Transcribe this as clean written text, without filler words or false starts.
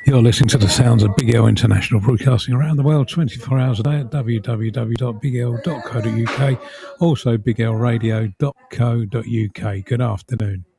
You're listening to the sounds of Big L International, broadcasting around the world 24 hours a day at www.bigl.co.uk, also biglradio.co.uk. Good afternoon.